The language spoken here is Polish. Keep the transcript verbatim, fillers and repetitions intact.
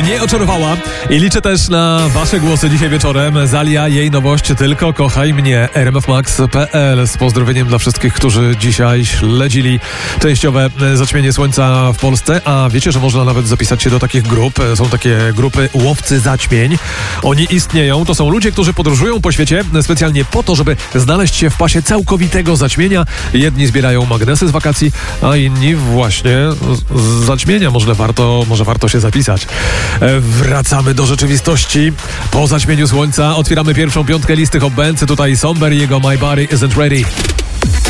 nie oczarowała i liczę też na wasze głosy dzisiaj wieczorem. Zalia, jej nowość Tylko kochaj mnie. r m f max kropka p l z pozdrowieniem dla wszystkich, którzy dzisiaj śledzili częściowe zaćmienie słońca w Polsce. A wiecie, że można nawet zapisać się do takich grup. Są takie grupy łowcy zaćmień. Oni istnieją. To są ludzie, którzy podróżują po świecie specjalnie po to, żeby znaleźć się w pasie całkowitego zaćmienia. Jedni zbierają magnesy z wakacji, a inni właśnie z, z zaćmienia. Może warto, może warto się zapisać. E, wracamy do rzeczywistości. Po zaćmieniu słońca otwieramy pierwszą piątkę listy Hot Bands. Tutaj Somber i jego My Body Isn't Ready.